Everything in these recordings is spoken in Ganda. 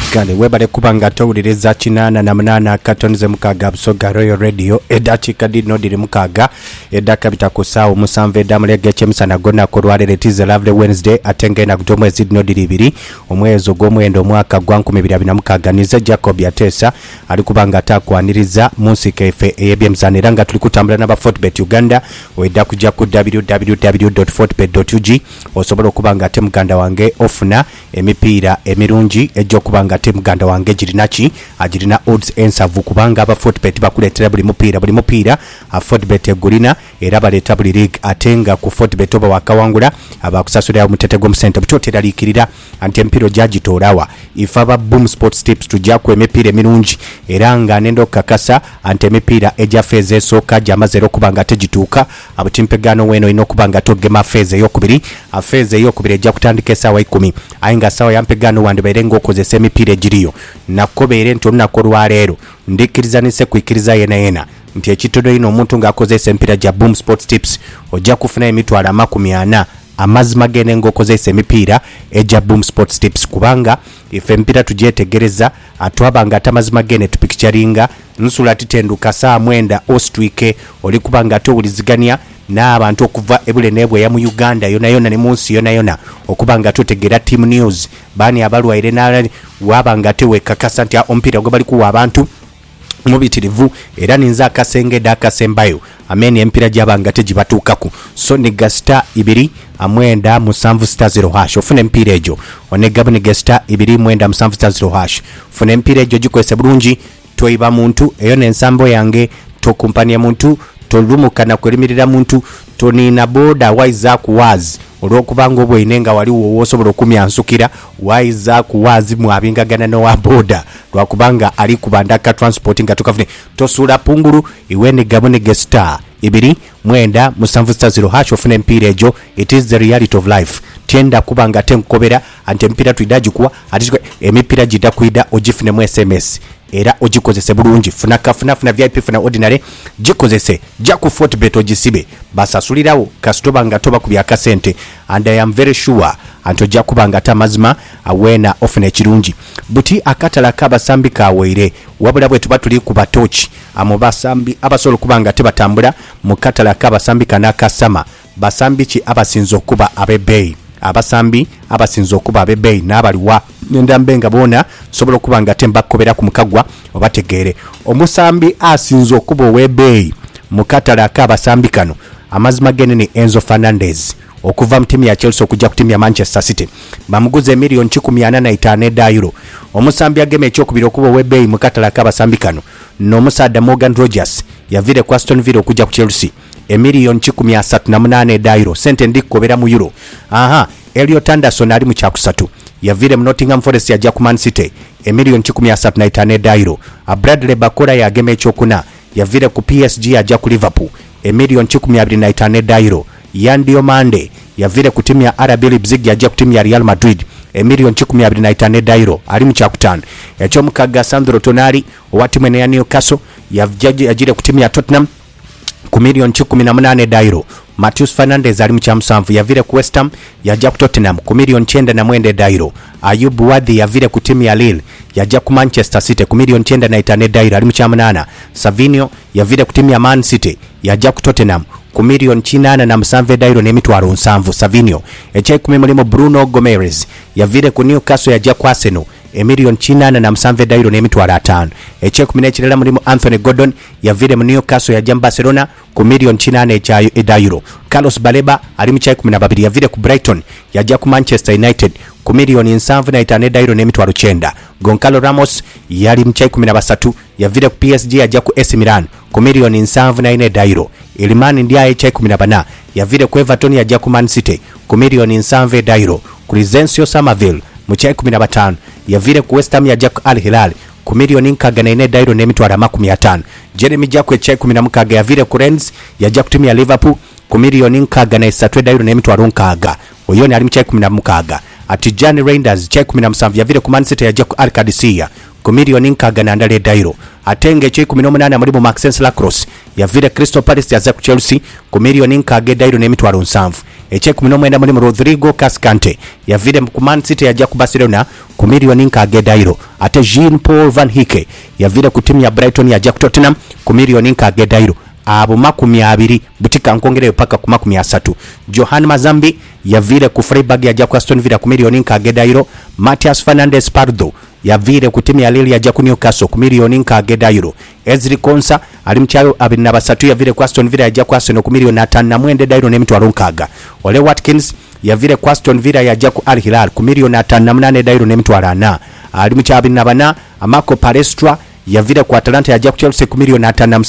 kale webale kubanga towuliriza 88 katonze mukaga busoga Royal Radio edakika dino diri mukaga edaka bitakusaawo musanve damulege chemisana gonna kolwalere tize lovely Wednesday atenge na kutomwezi dino diri ibiri omwezo gw'omwendo omwaka gwa 2026 nize Jacob Yatesa ali kubanga atakwaniriza munsi kefe ebyemzanira nga tuli kutambula n'aba Fortbet Uganda weda kujja ku www.fortbet.ug osobola okubanga ate muganda wange ofuna emipiira emirungi ejjo kubanga ate muganda wange girinachi agirina odds ensavu kubanga aba Fortbet bakuletera buli mupiira a Fortbet egulina era baleta buli league atenga ku Fortbet oba wakawangula abakusasulira omutete gwo musente butotera likirira anti empiro jagitoolawa ifaba boom sports tips tujja ku emipiira emirungi era nga nendo kakasa anti emipiira eja feze esooka jamazero kubanga ate gituuka abutimpegano weno ino kubanga togema feze yokubiri afeze yokubiri ejja kutandika essaawa 10 ayinga sawa yampegano wande berengo okozesa emipiira egiriyo nakobere nti olunaku olwaleero ndikirizanise kwikiriza yena nti ekitodo ino omuntu ng'akozesa emipiira gya boom sports tips ojja kufuna emitwalo 40 amazima gene ng'okozesa emipiira eja boom sports tips kubanga ife emipiira tugyetegereza atwabanga ate amazima gene tupikicyaringa nsula titenduka saa 9 ostwike oli kubanga atowuliziganya n'abantu okuva ebule nebwe ya mu Uganda yona ne munsi yona okubanga tutegera team news bani abalwaire n'alali wabanga tewe kakasa nti omupiira gwe bali kuwa abantu mubitirivu era ninza akasenge dakasembayo ameni empira jabanga tejibatukaku so nega star 2-9-7-0# ofune empira ejo onega bune star 2-9-7-0# ofune empira ejo jikwese bulungi toiba muntu eyo nensambo yange tokumpania muntu tolumukana kwelimirira muntu tonina boda waiza kuwazi olwokubanga obweinenga waliwo wosobola okumya nsukira waiza kuwazi mwabingagana nowa boda lwakubanga ali kubandaka transport nga tukafune tosula punguru iwene gabone star 2-9-7-0# ofune empira ejo. It is the reality of life tienda kubanga tenkobera ante empira tuidaji kuwa atishwe emipira jida kuida ojifune mu SMS era ojikozese bulungi funa VIP funa ordinary jikozese jaku Fortbet ojisibe basasulirawo kasitoba nga toba kubya kasente and I am very sure anto jakubanga tamazima awena ofune kirungi buti akatala kabasambi kaweire wabula bwe tuba tuli kuba tochi amo basambi abasolo kubanga tebatambula mukatala kabasambi kanaka sama basambi ki abasinzo kuba abebeyi abasambi abasinzo okuba abebeyi n'abaliwa ndambenga bona sobola kubanga temba kobera ku mukagwa obategere omusambi asinzo okuba webeyi mukatala akabasambi kano amazima gene ni Enzo Fernandez okuva mu timu ya Chelsea okujja ku timu ya Manchester City bamuguze million 185 euro omusambi ageme ekyokubiri okuba webeyi mukatala akabasambi kano n'omusada Morgan Rogers yavire ku Aston Villa okujja ku Chelsea million 138 euro sente ndikobera mu euro. Elliot Anderson ali mu kyakusatu yavire mu Nottingham Forest yajja ku Man City million 135 euro. Bradley Bakora yageme ekyokuna yavire ku PSG yajja ku Liverpool million 125 euro. Yandi Omande yavire ku timu ya RB Leipzig yajja ku timu ya Real Madrid million 125 euro ali mu kyakutano. Ekyomukaga Sandro Tonali owa timu ya Newcastle yajire ku timu ya Tottenham ku million 18 euro. Matheus Fernandes ali mu kyamusanvu yavire ku West Ham yajja ku Tottenham ku million 99 euro. Ayub Wadi yavire ku timu ya Lille yajja ku Manchester City ku million 95 euro ali mu kyamunana. Savinho yavire ku timu ya Man City yajja ku Tottenham ku million 87 euro n'emitwalo 7. Savinho ekyekumi mulimu Bruno Gomes yavire ku Newcastle yajja ku Arsenal million 87 euro n'emitwalo 5. Ekyekumi n'ekirala mulimu Anthony Gordon yavire mu Newcastle yajja mu Barcelona ku million 8 euro. Carlos Baleba ali mu kyekumi na babiri yavire ku Brighton yajja ku Manchester United ku million 75 euro n'emitwalo 9. Goncalo Ramos yali mu kyekumi na basatu yavire ku PSG yajja ku AC Milan ku million 74 euro. Elimani ndiaye kyekumi na bana yavire ku Everton yajja ku Man City ku million 7 euro. Crescencio Somerville mu kyekumi na batano yavire ku West Ham yajja ku Al Hilal ku million 4 euro n'emitwalo 50. Jeremy Jackwe kyekumi na mukaga yavire ku Rennes yajja ku timu ya Liverpool ku million 4 euro n'emitwalo 6. Oyo ni ali mu kyekumi na mukaga. Ati Johnny Reinders kyekumi na musanvu yavire ku Man City yajja ku Al Qadisiyah ku million 4 euro. Atenge kyekumi n'omunana muri mu Maxence Lacrosse yavire Crystal Palace yajja ku Chelsea ku million 4 euro n'emitwalo 7. ekyekumi n'omwenda mulimu Rodrigo Cascante yavire ku Man City yajja ku Barcelona ku miliyoni nkaaga euro. Ate Jean Paul Van Hike yavire ku timu ya Brighton yajja ku Tottenham ku miliyoni nkaaga euro. Abo 20 butika nkongereyo paka ku 30. Johan Mazambi yavire ku Freiburg yajja ku Aston Villa ku miliyoni nkaaga euro. Matias Fernandes Pardo yavire ku timu ya Lille yajja ku Newcastle ku miliyoni nkaaga euro. Ezri Konsa ali mchalo 23 yavire ku Aston Villa yajja ku Arsenal ku miliyoni 5 euro n'emitwalo nkaaga. Ole Watkins yavire ku Aston Villa yajja ku Al Hilal ku miliyoni 5 euro n'emitwalo 4. Ali mchabi nabana Marco Palestra yavire ku Atalanta yajja ku Chelsea ku miliyoni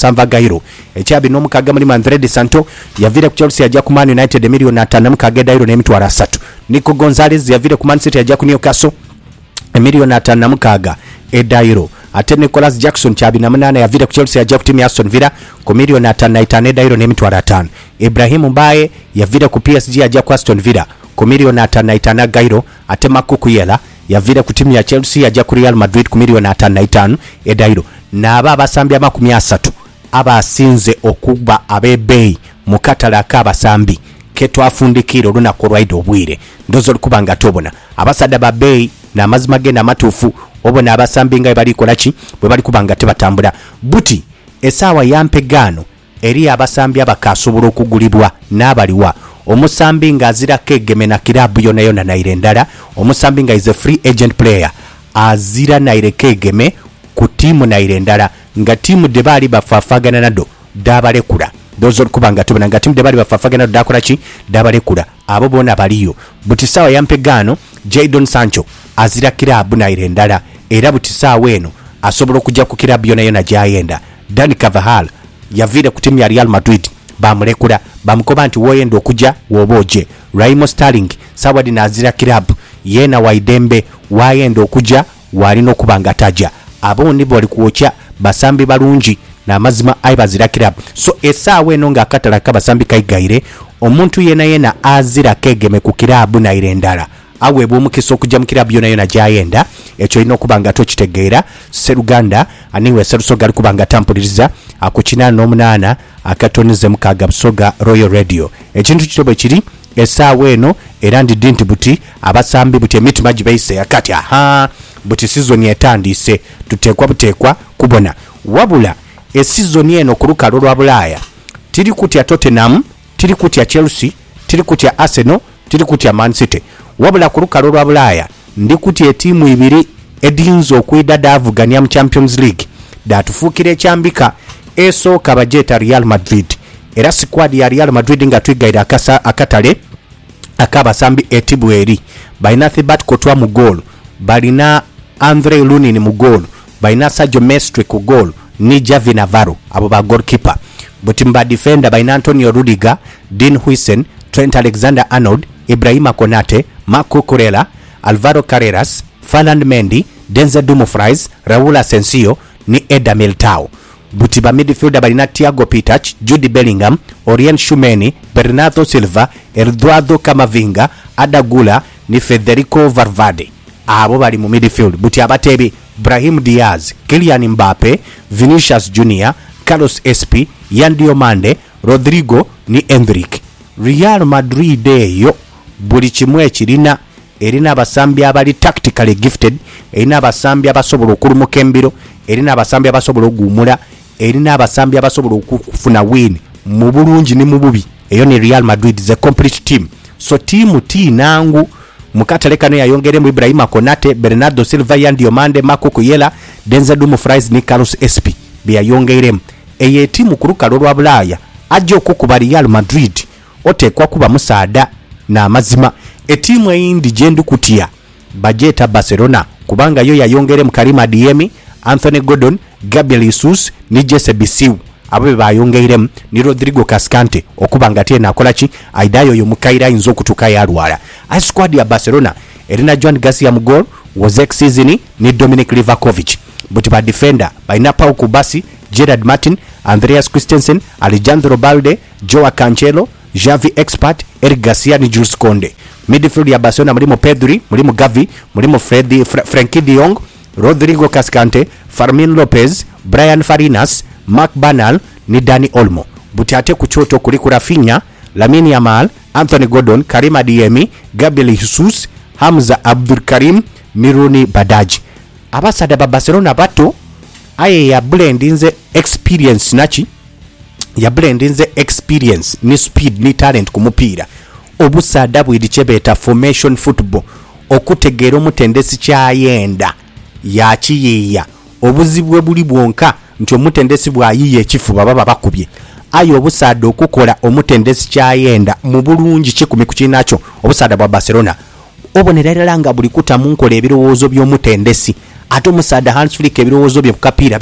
5 euro. Echabi n'omukaga muri Andre De Santo yavire ku Chelsea yajja ku Man United miliyoni 5 euro n'emitwalo 3. Nico Gonzalez yavire ku Man City yajja ku Newcastle miliyoni 5 euro. Ate Nicholas Jackson chabi na 8 yavire ku Chelsea yajja ku timu ya Aston Villa ku miliyoni 5 euro n'emitwalo 5. Ibrahim Mbaye yavire ku PSG yajja ku Aston Villa ku miliyoni 5 euro. Ate Makukuyela yavire ku timu ya Chelsea yajja ku Real Madrid ku miliyoni 5 euro. Naba abasambi 30 abasinze okuba abebeyi mu katale akabasambi ketwafundikira olunaku olwaide obwire ndozo likubanga tobona abasada babeyi n'amazima genda matuufu obona abasambi nga bali kolaki bwe bali kubanga tebatambula buti esaawa yampegano eri abasambi abakasobola okugulibwa n'abaliwa omusambi nga azirako egeme na kirabu yona yona naire ndala omusambi nga is a free agent player azira naireko egeme ku timu naire ndala nga timu de bali bafafagana nado dabalekula dozo kubanga tubona nga timu de bali bafafagana nado dakola ki dabalekula abo bona baliyo buti sawa yampegano Jadon Sancho azira kirabu naire ndala era buti sawa eno asobola okujja ku kirabu yona yona gyayenda. Dani Carvajal yavire ku timu ya Real Madrid bamulekula bamukoba nti woyenda okujja woboje. Raheem Sterling sawa dinazira kirabu yena waidembe wayenda okujja walina okubanga tajja abo nibo bali kuocha basambi balungi na mazima aibazira kirabu. So esaawe eno nga akatala kabasambi kaigaire omuntu yena azira kegeme ku kirabu na irendala awe bumukiso okujja mu kirabu yona yona gyayenda ekyo ino kubanga tokitegeera. Seruganda aniwe serusoga ali kubanga tampuliriza akukina n'omunana akatonize mukaga busoga Royal Radio. Ekintu kitobe kiri esaawe eno era ndi dinti buti abasambi buti emitima gibayise yakati buti season yetandise tutekwa kubona wabula season eno ku lukalo lwa Bulaaya tiri kutya Tottenham, tiri kutya Chelsea, tiri kutya Arsenal, tiri kutya Man City. Wabula ku lukalo lwa Bulaaya ndi kutya timu ibiri edinzo okwidadaavuganya mu Champions League datufuukira ekyambika esooka bajeta Real Madrid era squad ya Real Madrid nga twigaira akatale akabasambi etibweri balina Thibaut Courtois mu goal, balina Andre Lunin mu goal, balina Sergio Mestre ku goal ni Javi Navarro abo ba goalkeeper. Butimba defender balina Antonio Rudiger, Dean Huijsen, Trent Alexander-Arnold, Ibrahima Konate, Marco Corella, Alvaro Carreras, Fernand Mendy, Denzel Dumfries, Raul Asensio ni Eder Militao. Butiba midfielder balina Thiago Pitach, Jude Bellingham, Orien Tchouameni, Bernardo Silva, Eduardo Camavinga, Ada Gula ni Federico Valverde. Abo bali mu midfield. Buti abatebi Brahim Diaz, Kylian Mbappe, Vinicius Junior, Carlos Espi, Yan Diomande, Rodrigo ni Endrick. Real Madrid yo buli kimwe ekirina erina abasambi abali tactically gifted, erina abasambi abasobola okulumuka embiro, erina abasambi abasobola okugumula, erina abasambi abasobola okufuna win mu bulungi ne mu bubi. Eyo ni Real Madrid is a complete team. So timu nangu mukatale kano yayongeremu Ibrahima Konate, Bernardo Silva, Yan Diomande, Marco Corella, Denzel Dumfries ni Carlos Espi byayongeremu. Eye timu ku lukalo lwa Bulaaya ajja okukuba Real Madrid otekwa kuba musaada na mazima. Etimu eyindi gyendu kutya bajeta Barcelona kubanga yo yayongeremu Karim Adeyemi, Anthony Gordon, Gabriel Jesus ni Jesse Bisiu abo bayongeremu ni Rodrigo Cascante okubanga tena akolaki aidayo yo mukaira inzo kutuka yalwala. A squad ya Barcelona erina Joan Garcia mu goal, Wozek Sizini ni Dominic Livakovic. But by defender baina Pau Kubasi, Gerard Martin, Andreas Christensen, Alejandro Balde, Joao Cancelo, Javi Expert, Eric Garcia ni Jules Konde. Midfield ya Barcelona mulimo Pedri, mulimo Gavi, mulimo Frenkie de Jong, Rodrigo Cascante, Fermin Lopez, Brian Farinas, Marc Bernal ni Dani Olmo. Buti ate ku kyoto kuli ku Rafinha, Lamine Yamal, Anthony Gordon, Karim Adeyemi, Gabriel Jesus, Hamza Abdul Karim, Miruni Badaji. Abasada ba Barcelona bato aye ya blendinze experience nachi ya blendinze experience ni speed ni talent ku mupiira. Obusada bwidi chebeta formation football okutegeera omutendesi kyayenda yakiyiiya obuzibwe buli bwonka nti omutendesi bwayiiya ekifuba baba bakubye. Ayo obusada okukola omutendesi kyayenda mu bulungi kikumi ku kinakyo obusada bwa Barcelona obonerera nga buli kutamu nkola ebirowoozo by'omutendesi ate omusada Hans Flick ebirowoozo bye kukapiira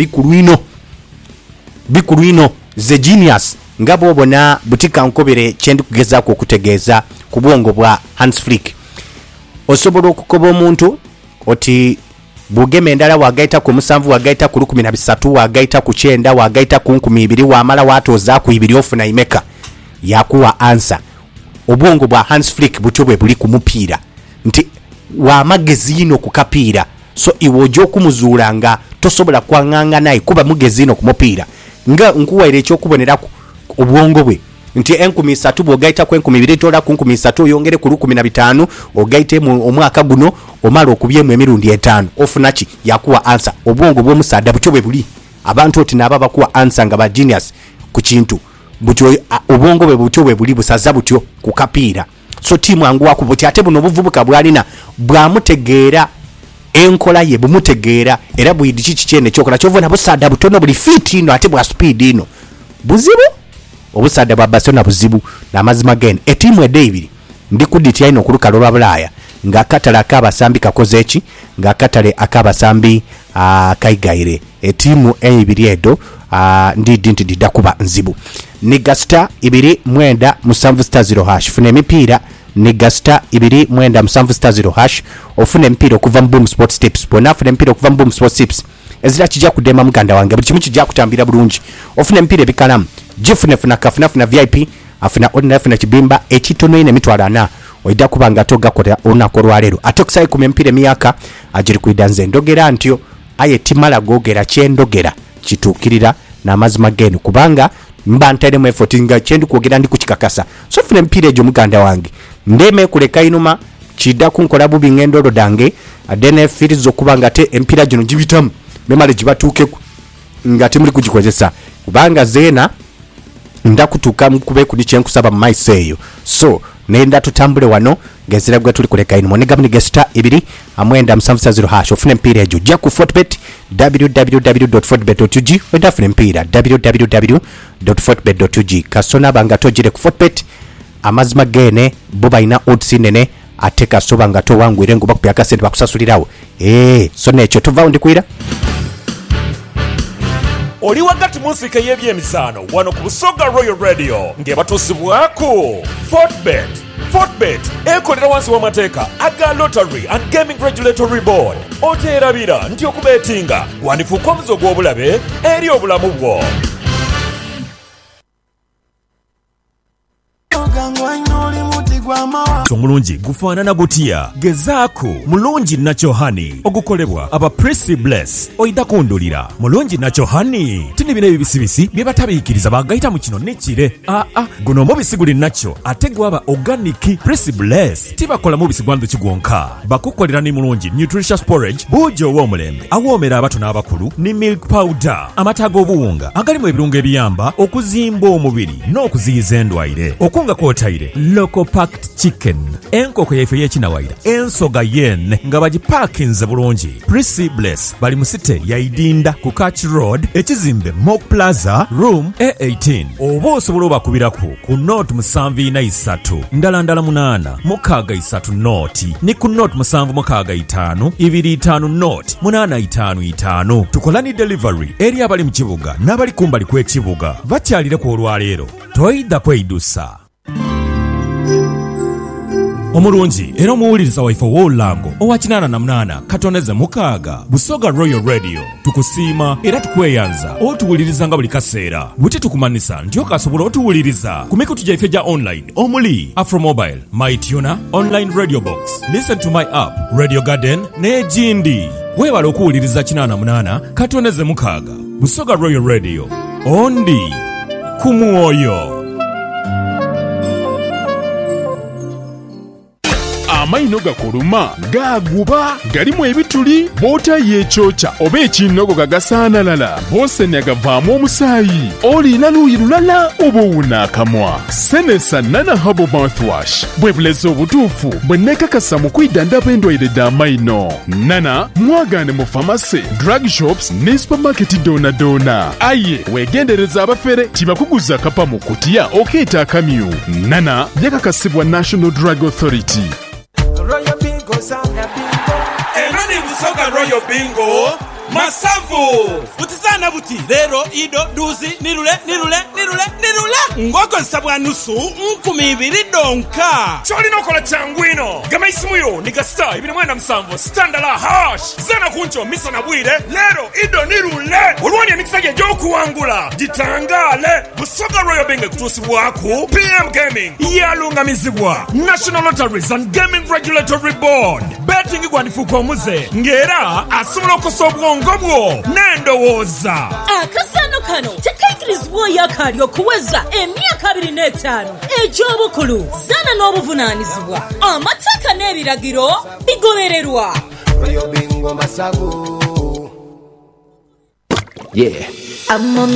bikulu ino the genius nga bwobona butika nkobere kyendi kugezaako okutegeeza ku bwongo bwa Hans Flick. Osobola okukoba omuntu oti bugeme endala wagaita ku 7 wagaita ku 13 wagaita ku 9 wagaita ku 12 wamala watoza ku 2 ofuna imeka yakuwa answer. Obwongo bwa Hans Flick butyo bwe buli ku mupiira nti wa magezi ino ku kapiira so iwojo kumuzuula nga tosobola kwanganga naye kuba mugezi ino ku mupiira nga nkuwaire ekyokubonera obwongo bwe nti 13 bwogaita ku 12 tola ku 13 oyongere ku 15 ogaite mu omwaka guno omala okubyemu emirundi 5 ofuna ki yakuwa answer. Obwongo bw'omusada butyo bwe buli abantu oti naba bakuwa answer nga ba genius ku kintu butyo obwongo bwe butyo bwe buli busaza butyo ku kapiira. So timu anguwa ku buti ate buno buvubuka bwalina bwamutegeera enkola ye bumutegeera era bwidi kiki kyene kyokola kyovona busada butono buli fit ino ate bwa speed ino buzibu obusada bwa Barcelona buzibu n'amazima gene etimu edebiri ndikuditi ino kulukalo lwa Bulaya nga katala akabasambi kakoze eki nga katale akabasambi kaigaire etimu ebiri edo ndidi nti didakuba nzibu. Nigasta 2-7-0# fune emipiira Nigasta 2-7-0# ofune emipiira okuva mu Boom Sports Tips bona fune emipiira okuva mu Boom Sports Tips ezira kijja kudema muganda wange buli kimu kijja kutambira bulungi ofune emipiira ebikalamu jifune funa kafuna funa VIP afuna ordinary funa kibimba ekitono ine mitwala 4 oida kubanga toga kola onako lwalero ate kusai ku emipiira emyaka ajiri kuidanze ndogera ntyo aye timala gogera kyendogera kitukirira n'amazima genu kubanga mbantere mu effort nga kyendi kwogera ndi kukikakasa so fune mpire ejo muganda wange ndeme kuleka inuma kida kunkola bubi ngendo dange adene firizo kubanga te empira gino gibitamu memale gibatuke ngati muri kugikozesa kubanga zena ndakutuka mukube kudi kyenkusaba mu maiseyo so nenda tutambule wano gezera gwe tuli kuleka inuma negamni gesta 2-7-0# ofune mpira ejo jja ku Fortbet www.fortbet.ug wenda fune mpira www.fortbet.ug kasona banga tojire ku Fortbet amazima gene boba ina odds nene ate kasoba nga to wangu irengo bakupya kasente bakusasulirawo so nekyo tova ndikwira oli wagati musika y'ebyemisaano wano ku Busoga Royal Radio ng'ebatusibwako Fortbet ekolera wansi w'amateeka aga Lottery and Gaming Regulatory Board oteerabira nti okubeetinga gwandifuuka omuze gw'obulabe eri obulamu bwo. Omulungi gufaanana gutya gezaako mulungi Nacho Honey ogukolebwa aba Prissy Bless oida kundulira mulungi Nacho Honey tini bine bibisibisi bye batabiikiriza bagayita mu kino nekire guno mubisi guli Nacho ate gwaba organic Prissy Bless tibakola mubisi gwandu kigwonka bakukolera ni mulungi nutritious porridge bujo w'omulembe awoomera abato n'abakulu ni milk powder amata g'obuwunga agalimu ebirungo ebiyamba okuzimba omubiri n'okuziyiza endwaire okunga kwotaire local packed chicken enkoko yaife y'ekinawaira ensoga yen nga bagipakinze bulungi. Prissy Bless bali mu site ya Idinda ku Catch Road ekizimbe Mock Plaza room A18 oba osobola obakubirako ku note 743 ndala 8 mukaga 3 note ni ku note 765 25 note 855 tukola ni delivery eri abali mu kibuga n'abali kumbali kw'ekibuga bakyalire ku olwaleero toyida kweyidusa. Omulungi era omuwuliriza waife w'olulango owa 88 katoneze mukaaga Busoga Royal Radio tukusiima era tukweyanza otuwuliriza nga buli kaseera buti tukumanisa nti okasobola otuwuliriza ku mikutu gyaife gya online omuli Afromobile, MyTuner, Online Radio Box, Listen to My App, Radio Garden n'egindi. Weebala okuwuliriza 88 katoneze mukaaga Busoga Royal Radio ondi ku mwoyo. amaino gakuluma gaguba galimu ebituli bota yechocha oba ekinogo gagasaanalala bosenya gavaamu omusaayi olina luuyi lulala oba owuna akamwa senesa nana habo mouthwash bwe bulezi obutuufu bwe neekakasa mu kwidandaba endwaire d'amaino nana mwagaane mu famasi drug shops ne supermarket doona aye weegendereza abafere tibakuguza kapa mu kutiya okeeta akamyu nana yakakasibwa National Drug Authority. Enani Busoga Royal Bingo Masavu Utizana buti Lero Ido Duzi Nirule Ngoko nsabwa nusu Nkumibiri donka Choli nokola changwino Gama isimuyo Niga star Ibini mwenda msamvo Standala hash Zana kuncho Misa na bwire Lero Ido Nirule Uruwani ya mikisage Joku wangula Jitangale Busoga Royal Bingo Kutusi waku PM Gaming Yalunga mizibwa National Lotteries and Gaming Regulatory Board Betting kwa nifuko muze Ngera Asumlo kosobwa ngobwo nendowoza akasano kano tekaikirizibwa yakalyo kuweza emyaka 25 ekyobukulu zana n'obuvunanyizibwa amateeka n'ebiragiro bigobererwa Royal Bingo Masavu. Yeah.